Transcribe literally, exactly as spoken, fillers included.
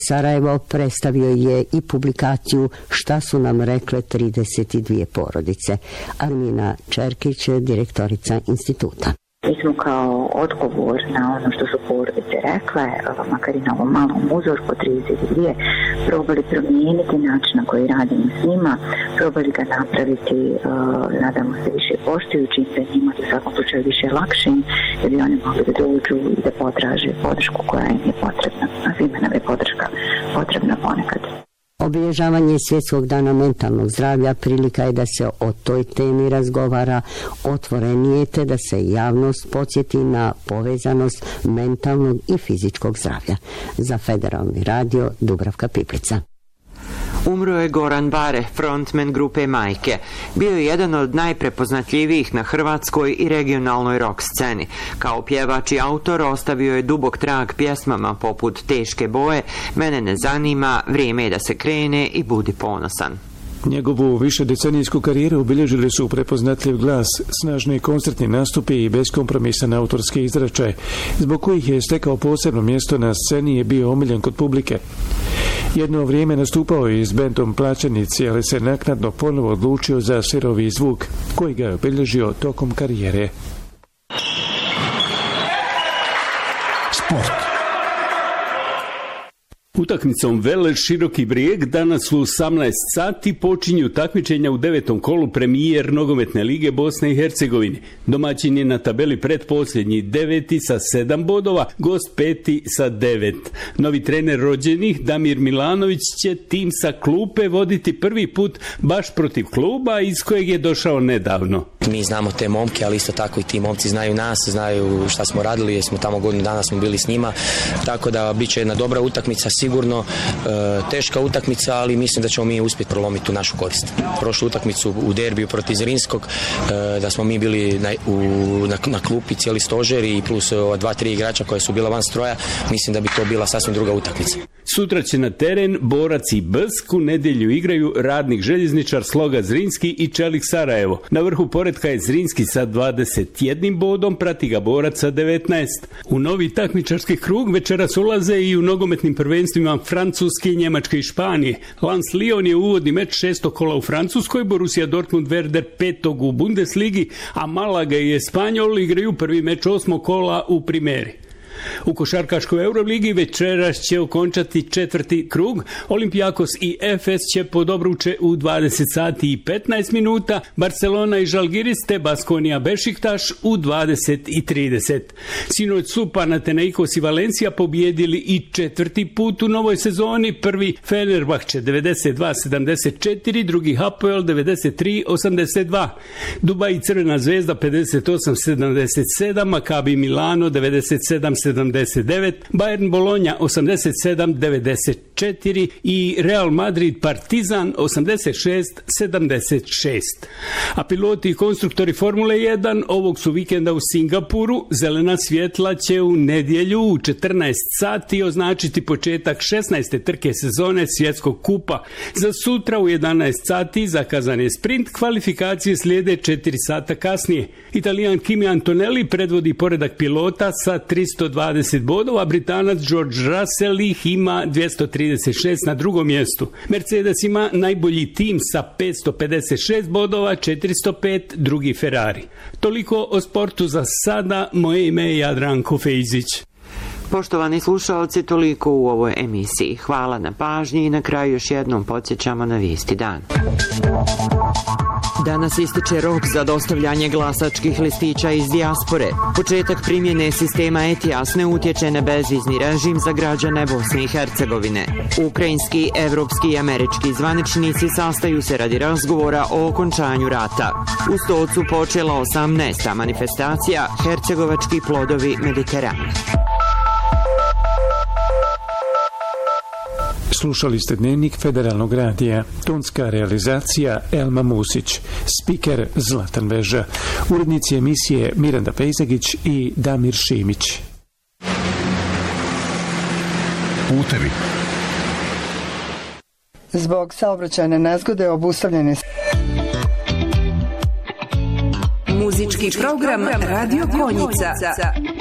Sarajevo predstavio je i publikaciju Šta su nam rekle trideset dvije porodice. Armina Čerkić, direktorica instituta. Mi smo kao odgovor na ono što su porodice rekle, makar i na ovom malom uzorku trideset dvije, probali promijeniti način na koji radimo s njima, probali ga napraviti, uh, nadamo se, više poštujući, da njima u svakom slučaju više lakšim, da bi oni mogli da dođu i da potraže podršku koja im je potrebna. A svima nam je podrška potrebna ponekad. Obilježavanje Svjetskog dana mentalnog zdravlja prilika je da se o toj temi razgovara otvorenije, te da se javnost podsjeti na povezanost mentalnog i fizičkog zdravlja. Za Federalni radio, Dubravka Piplica. Umro je Goran Bare, frontman grupe Majke. Bio je jedan od najprepoznatljivijih na hrvatskoj i regionalnoj rock sceni. Kao pjevač i autor ostavio je dubok trag pjesmama poput Teške boje, Mene ne zanima, Vrijeme je da se krene i Budi ponosan. Njegovu višedecenijsku karijeru obilježili su prepoznatljiv glas, snažni koncertni nastupi i beskompromisan autorski izračaj, zbog kojih je stekao posebno mjesto na sceni i bio omiljen kod publike. Jedno vrijeme nastupao je s bendom Plaćenici, ali se naknadno ponovo odlučio za sirovi zvuk, koji ga je obilježio tokom karijere. Sport. Utakmicom Veleš Široki Brijeg danas u osamnaest sati počinju takmičenja u devetom kolu premijer nogometne lige Bosne i Hercegovine. Domaćin je na tabeli pretposljednji, deveti sa sedam bodova, gost peti sa devet. Novi trener rođenih Damir Milanović će tim sa klupe voditi prvi put baš protiv kluba iz kojeg je došao nedavno. Mi znamo te momke, ali isto tako i ti momci znaju nas, znaju šta smo radili, jer smo tamo godinu dana smo bili s njima, tako da bit će jedna dobra utakmica, sigurno e, teška utakmica, ali mislim da ćemo mi uspjeti prolomiti tu našu korist. Prošlu utakmicu u derbiju protiv Zrinskog, e, da smo mi bili na, u, na, na klupi cijeli stožer i plus ova dva, tri igrača koja su bila van stroja, mislim da bi to bila sasvim druga utakmica. Sutra će na teren Borac i Bsk, u nedjelju igraju Radnik Željezničar, Sloga Zrinski i Čelik Sarajevo. Na vrhu poredka je Zrinski sa dvadeset jednim bodom, prati ga Borac sa devetnaest. U novi takmičarski krug večeras ulaze i u nogometnim prvenstvima Francuske, Njemačke i Španije. Lens Lyon je uvodni meč šestog kola u Francuskoj, Borussia Dortmund Werder petog u Bundesligi, a Malaga i Espanjol igraju prvi meč osmog kola u Primeri. U košarkaškoj Euroligi večeras će okončati četvrti krug. Olimpijakos i Efes će pod obruče u dvadeset sati i petnaest minuta, Barcelona i Žalgiris te Baskonija Bešiktaš u dvadeset i trideset. Sinoć su Panathinaikos i Valencija pobjedili i četvrti put u novoj sezoni. Prvi Fenerbahče devedeset dva sedamdeset četiri, drugi Hapoel devedeset tri osamdeset dva. Dubai i Crvena zvezda pedeset osam sedamdeset sedam, Maccabi Milano devedeset sedam sedamdeset devet, Bayern Bologna osamdeset sedam devedeset četiri i Real Madrid Partizan osamdeset šest sedamdeset šest. A piloti i konstruktori Formule jedan ovog su vikenda u Singapuru. Zelena svjetla će u nedjelju u četrnaest sati označiti početak šesnaeste trke sezone Svjetskog kupa. Za sutra u jedanaest sati zakazan je sprint, kvalifikacije slijede četiri sata kasnije. Italijan Kimi Antonelli predvodi poredak pilota sa tristo dvadeset bodova, Britanac George Russell ih ima dvjesto trideset šest na drugom mjestu. Mercedes ima najbolji tim sa petsto pedeset šest bodova, četiristo pet drugi Ferrari. Toliko o sportu za sada, moje ime je Jadranko Fejzić. Poštovani slušalci, toliko u ovoj emisiji. Hvala na pažnji i na kraju još jednom podsjećamo na vijesti dan. Danas ističe rok za dostavljanje glasačkih listića iz dijaspore. Početak primjene sistema E T I A S ne utječe na bezvizni režim za građane Bosne i Hercegovine. Ukrajinski, evropski i američki zvaničnici sastaju se radi razgovora o okončanju rata. U Stocu počela osamnaesta manifestacija Hercegovački plodovi Mediterana. Slušali ste dnevnik Federalnog radija. Tonska realizacija Elma Musić. Spiker Zlatan Veža. Urednici emisije Miranda Pejzagić i Damir Šimić. Putevi. Zbog saobraćajne nezgode obustavljene. Muzički program Radio Konjica.